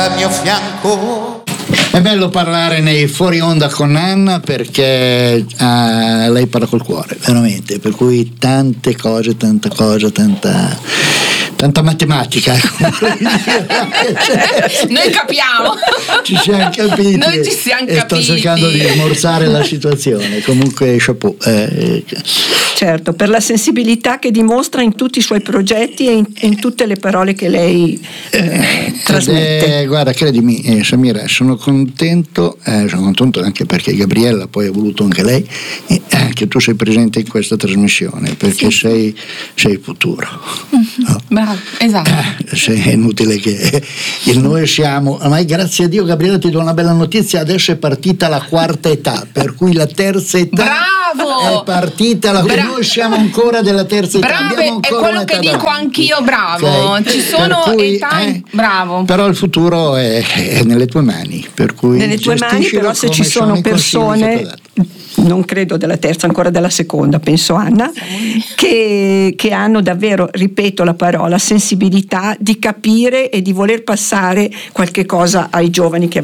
Al mio fianco. È bello parlare nei fuori onda con Anna perché lei parla col cuore, veramente, per cui tante cose, tanta matematica. Noi capiamo. Ci siamo capiti. Noi ci siamo e capiti. Sto cercando di smorzare la situazione. Comunque chapeau. Certo, per la sensibilità che dimostra in tutti i suoi progetti e in tutte le parole che lei trasmette. Guarda, credimi, Samira, sono contento anche perché Gabriella poi ha voluto anche lei che tu sei presente in questa trasmissione, perché sei il futuro. No? Bravo, esatto. È inutile che noi siamo, ormai grazie a Dio, Gabriella, ti do una bella notizia, adesso è partita la quarta età, per cui la terza età bravo! È partita noi siamo ancora della terza età. Bravo, è quello che dico anch'io, bravo. Okay. Ci sono età, bravo. Però il futuro è nelle tue mani, per cui nelle tue mani, però se ci sono persone, non credo della terza, ancora della seconda, penso Anna, che hanno davvero, ripeto la parola, sensibilità di capire e di voler passare qualche cosa ai giovani che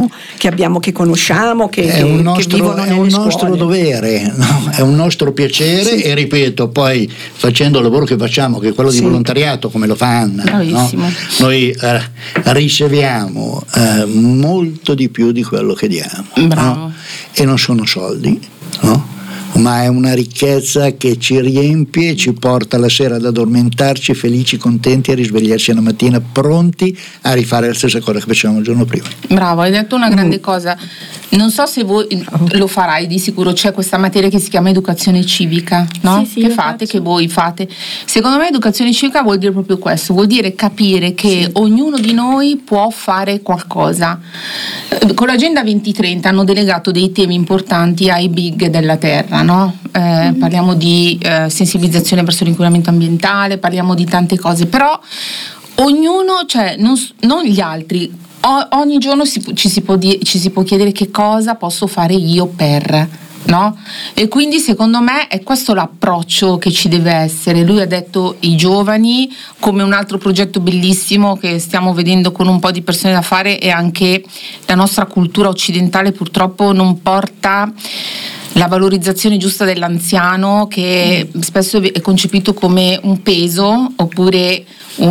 conosciamo, che vivono nelle scuole. È un nostro dovere, no? È un nostro piacere, e ripeto, poi facendo il lavoro che facciamo, che è quello di volontariato, come lo fa Anna, no? Noi riceviamo molto di più di quello che diamo, no? E non sono soldi, no? Ma è una ricchezza che ci riempie e ci porta la sera ad addormentarci felici, contenti, a risvegliarci la mattina pronti a rifare la stessa cosa che facevamo il giorno prima. Bravo, hai detto una grande cosa. Non so se voi lo farai, di sicuro c'è questa materia che si chiama educazione civica, no? Sì, che fate, che voi fate. Secondo me educazione civica vuol dire proprio questo, vuol dire capire che ognuno di noi può fare qualcosa. Con l'Agenda 2030 hanno delegato dei temi importanti ai big della terra, no? Parliamo di sensibilizzazione verso l'inquinamento ambientale, parliamo di tante cose, però ognuno, cioè non gli altri. Ogni giorno ci si può chiedere che cosa posso fare io per, no? E quindi secondo me è questo l'approccio che ci deve essere. Lui ha detto i giovani, come un altro progetto bellissimo che stiamo vedendo con un po' di persone da fare, e anche la nostra cultura occidentale purtroppo non porta la valorizzazione giusta dell'anziano, che spesso è concepito come un peso, oppure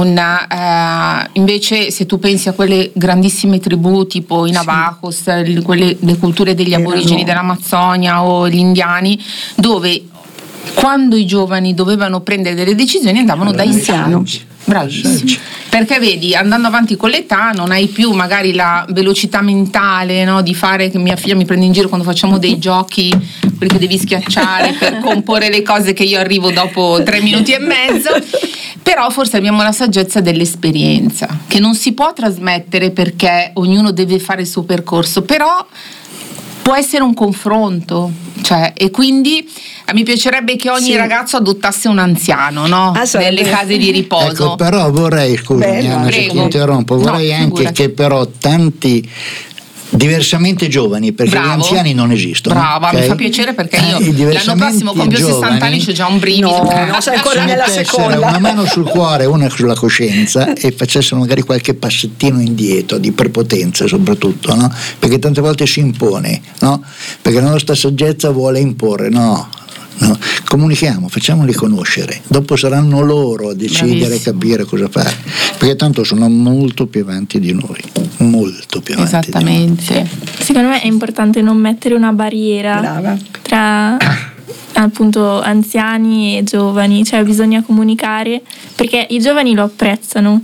invece se tu pensi a quelle grandissime tribù tipo i Navajos, le culture degli aborigeni dell'Amazzonia o gli indiani, dove quando i giovani dovevano prendere delle decisioni andavano da anziani. Bravissimo. Perché vedi, andando avanti con l'età non hai più magari la velocità mentale, no, di fare, che mia figlia mi prende in giro quando facciamo dei giochi, quelli che devi schiacciare per comporre le cose, che io arrivo dopo 3 minuti e mezzo. Però forse abbiamo la saggezza dell'esperienza, che non si può trasmettere perché ognuno deve fare il suo percorso, però può essere un confronto, cioè, e quindi mi piacerebbe che ogni ragazzo adottasse un anziano, no? Nelle case di riposo. Ecco, però vorrei, scusami Anna, se ti interrompo, vorrei anche che però tanti diversamente giovani, perché gli anziani non esistono. Brava, okay? Mi fa piacere, perché io l'anno prossimo compio 60 anni, c'ho già un brivido. No, sei ancora nella seconda. Una mano sul cuore, una sulla coscienza, e facessero magari qualche passettino indietro di prepotenza, soprattutto, no? Perché tante volte si impone, no? Perché la nostra saggezza vuole imporre, no. Comunichiamo, facciamoli conoscere, dopo saranno loro a decidere, capire cosa fare, perché tanto sono molto più avanti di noi, molto più avanti. Esattamente. Di noi. Secondo me è importante non mettere una barriera tra appunto anziani e giovani, cioè bisogna comunicare, perché i giovani lo apprezzano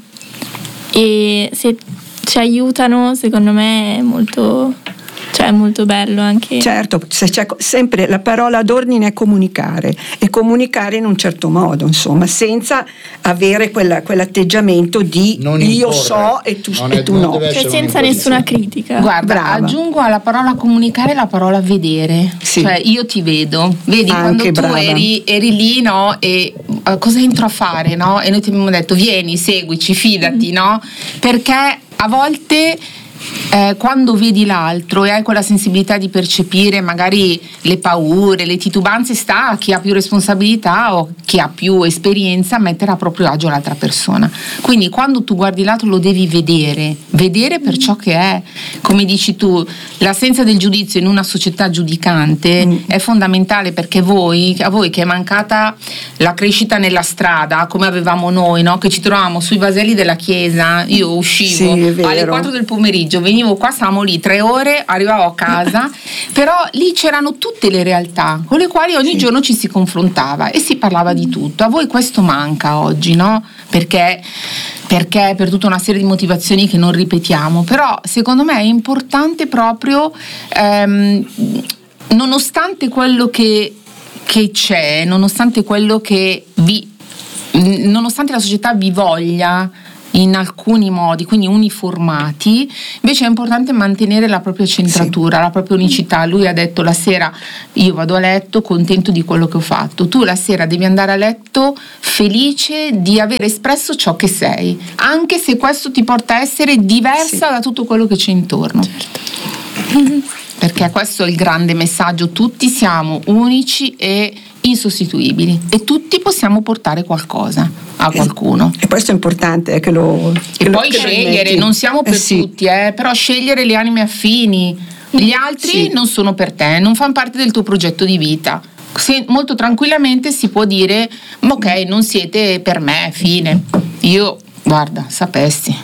e se ci aiutano, secondo me è molto bello anche. Certo, se c'è sempre la parola d'ordine è comunicare, e comunicare in un certo modo, insomma, senza avere quell'atteggiamento di non io imporre. So e tu no, cioè senza nessuna critica. Guarda, Brava. aggiungo alla parola comunicare la parola vedere, cioè io ti vedo, vedi anche quando tu eri lì, no, e cosa entro a fare, no, e noi ti abbiamo detto vieni, seguici, fidati, no, perché a volte quando vedi l'altro e hai quella sensibilità di percepire magari le paure, le titubanze, sta a chi ha più responsabilità o chi ha più esperienza a mettere a proprio agio l'altra persona. Quindi quando tu guardi l'altro lo devi vedere per ciò che è. Come dici tu, l'assenza del giudizio in una società giudicante è fondamentale, perché a voi che è mancata la crescita nella strada come avevamo noi, no? Che ci trovavamo sui vaselli della chiesa, io uscivo alle 4 del pomeriggio, venivo qua, stavamo lì 3 ore, arrivavo a casa, però lì c'erano tutte le realtà con le quali ogni giorno ci si confrontava e si parlava di tutto. A voi questo manca oggi, no? Perché per tutta una serie di motivazioni che non ripetiamo, però secondo me è importante proprio nonostante quello che c'è, nonostante quello che nonostante la società vi voglia in alcuni modi, quindi uniformati, invece è importante mantenere la propria centratura, la propria unicità. Lui ha detto: la sera io vado a letto contento di quello che ho fatto, tu la sera devi andare a letto felice di aver espresso ciò che sei, anche se questo ti porta a essere diversa da tutto quello che c'è intorno. Perché questo è il grande messaggio: tutti siamo unici e insostituibili e tutti possiamo portare qualcosa a qualcuno. E questo è importante che lo e poi scegliere, non siamo per tutti, però scegliere le anime affini. Gli altri non sono per te, non fanno parte del tuo progetto di vita. Molto tranquillamente si può dire: ok, non siete per me, fine. Io, guarda, sapessi.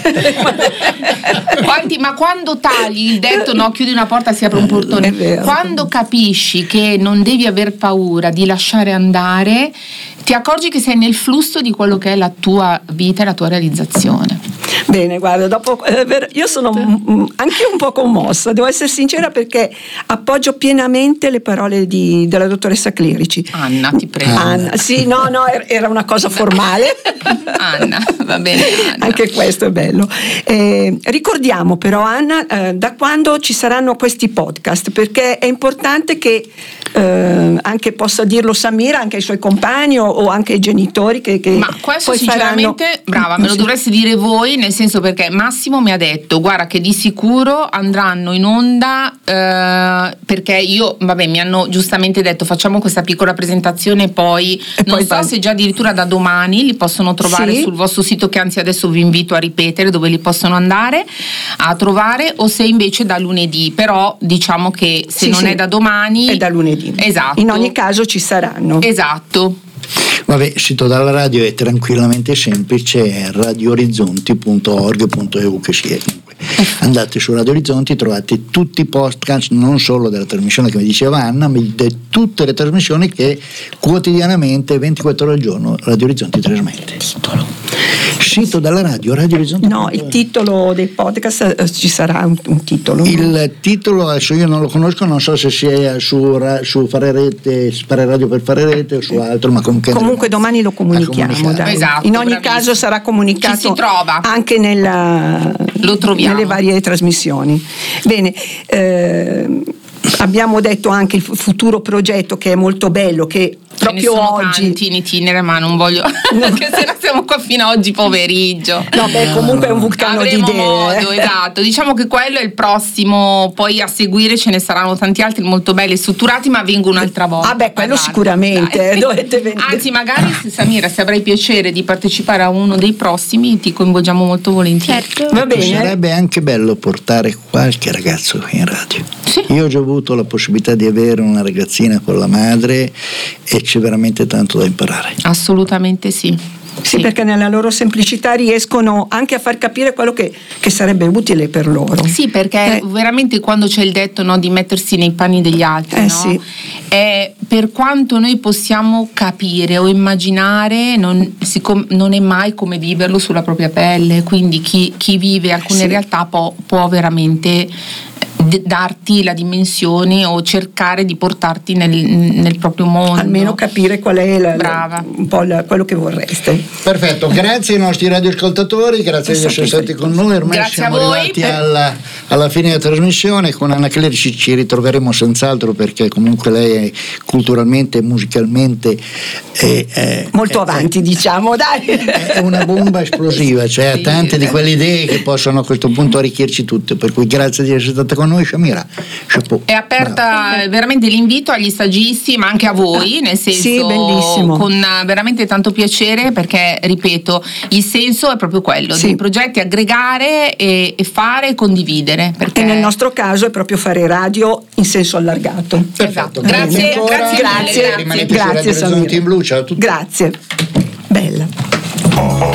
Ma quando tagli il detto, no, chiudi una porta, si apre un portone, quando capisci che non devi aver paura di lasciare andare, ti accorgi che sei nel flusso di quello che è la tua vita e la tua realizzazione. Bene, guarda, dopo io sono anche un po' commossa, devo essere sincera, perché appoggio pienamente le parole della dottoressa Clerici. Anna, ti prego. Anna, sì, no, era una cosa formale. Anna, va bene, Anna. Anche questo è bello. Ricordiamo però, Anna, da quando ci saranno questi podcast, perché è importante che anche possa dirlo Samira, anche ai suoi compagni o anche ai genitori che ma questo poi sinceramente brava, me lo dovreste dire voi, nel senso, perché Massimo mi ha detto: guarda che di sicuro andranno in onda, perché mi hanno giustamente detto facciamo questa piccola presentazione, poi non so se già addirittura da domani li possono trovare sul vostro sito, che anzi adesso vi invito a ripetere dove li possono andare a trovare, o se invece da lunedì, però diciamo che se non è da domani è da lunedì. Esatto. In ogni caso ci saranno. Esatto. Vabbè, il sito della radio è tranquillamente semplice, è radioorizzonti.org.eu, che si è comunque. Andate su Radio Orizzonti, trovate tutti i podcast, non solo della trasmissione che mi diceva Anna, ma di tutte le trasmissioni che quotidianamente 24 ore al giorno Radio Orizzonti trasmette. Sito della radio, Radio Orizzonti. No, il titolo dei podcast, ci sarà un titolo. Il titolo adesso io non lo conosco, non so se sia su Fare Rete, Fare Radio per Fare Rete o su altro, ma comunque domani lo comunichiamo. Dai. Esatto, in ogni caso sarà comunicato, ci si trova anche lo troviamo nelle varie trasmissioni. Bene, abbiamo detto anche il futuro progetto, che è molto bello, che proprio oggi tanti in itinere, ma non voglio perché se no siamo qua fino a oggi pomeriggio. No, beh, comunque è un vulcano di idee. Modo, esatto, diciamo che quello è il prossimo, poi a seguire ce ne saranno tanti altri molto belli e strutturati, ma vengo un'altra volta. Quello sicuramente dovete venire. Anzi, magari Samira, se avrai piacere di partecipare a uno dei prossimi, ti coinvolgiamo molto volentieri. Certo. Va bene. Sarebbe anche bello portare qualche ragazzo qui in radio. Sì. Io ho già avuto la possibilità di avere una ragazzina con la madre e c'è veramente tanto da imparare. Assolutamente sì. Sì, perché nella loro semplicità riescono anche a far capire quello che sarebbe utile per loro. Sì, perché veramente quando c'è il detto, no, di mettersi nei panni degli altri, no? Sì. Per quanto noi possiamo capire o immaginare, non è mai come viverlo sulla propria pelle, quindi chi vive alcune realtà può veramente darti la dimensione o cercare di portarti nel proprio mondo. Almeno capire qual è un po' quello che vorreste. Perfetto, grazie ai nostri radioascoltatori, grazie di essere stati con noi. Ormai grazie siamo arrivati alla fine della trasmissione. Con Anna Clerici ci ritroveremo senz'altro, perché comunque lei è culturalmente e musicalmente molto avanti, diciamo, dai. È una bomba esplosiva, cioè ha tante di quelle idee che possono a questo punto arricchirci tutte, per cui grazie di essere stata con noi, Shamira. Chapeau. È aperta veramente l'invito agli stagisti, ma anche a voi, nel senso, sì, bellissimo, con veramente tanto piacere, perché ripeto, il senso è proprio quello, sì, dei progetti, aggregare e fare e condividere, perché... e nel nostro caso è proprio fare radio in senso allargato. Esatto. Grazie, grazie, Samira. Blu, ciao a tutti. Grazie, bella.